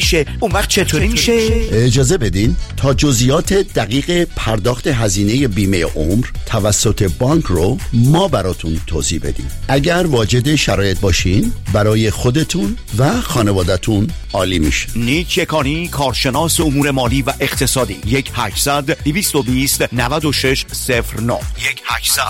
میشه؟ اون وقت چطوری میشه؟ اجازه بدین تا جزئیات دقیق پرداخت هزینه بیمه عمر توسط بانک رو ما براتون توضیح بدیم. اگر واجد شرایط باشین برای خودتون و خانوادتون عالی میشه. نیک یکانی، کارشناس امور مالی و اقتصادی. 1-800-220-9609 1-800-220-9609.